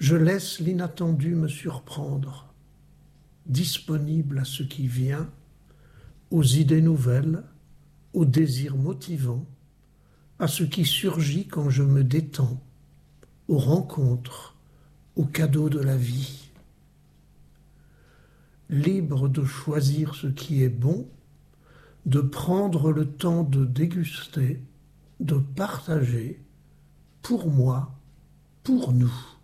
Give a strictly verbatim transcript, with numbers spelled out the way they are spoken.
Je laisse l'inattendu me surprendre, disponible à ce qui vient, aux idées nouvelles, aux désirs motivants, à ce qui surgit quand je me détends, aux rencontres, aux cadeaux de la vie. Libre de choisir ce qui est bon, de prendre le temps de déguster, de partager, pour moi, pour nous.